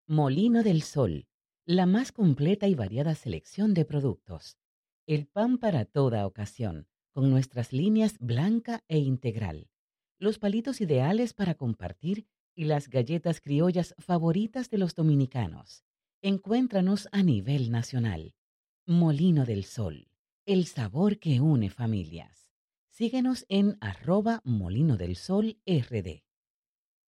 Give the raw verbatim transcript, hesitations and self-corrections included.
Molino del Sol, la más completa y variada selección de productos. El pan para toda ocasión, con nuestras líneas blanca e integral. Los palitos ideales para compartir y las galletas criollas favoritas de los dominicanos. Encuéntranos a nivel nacional. Molino del Sol, el sabor que une familias. Síguenos en arroba Molino del Sol R D.